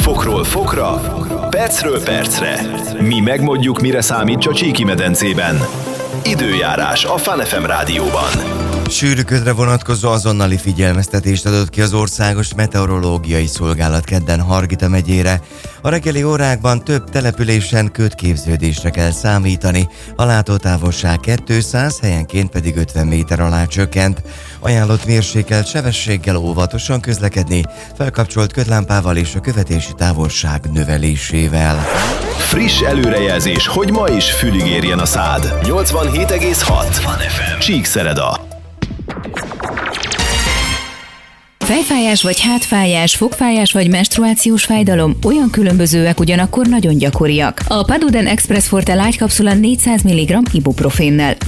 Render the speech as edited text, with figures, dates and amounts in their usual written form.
Fokról fokra, percről percre. Mi megmondjuk, mire számít a Csíki-medencében. Időjárás a Fun FM rádióban. Sűrű ködre vonatkozó azonnali figyelmeztetést adott ki az Országos Meteorológiai Szolgálat kedden Hargita megyére. A reggeli órákban több településen ködképződésre kell számítani, a látótávolság 200, helyenként pedig 50 méter alá csökkent. Ajánlott mérsékelt sebességgel óvatosan közlekedni, felkapcsolt ködlámpával és a követési távolság növelésével. Friss előrejelzés, hogy ma is fülig érjen a szád. 87,6 Csíkszereda. Fejfájás vagy hátfájás, fogfájás vagy menstruációs fájdalom olyan különbözőek, ugyanakkor nagyon gyakoriak. A Paduden Express Forte lágykapszula 400 mg ibuprofénnel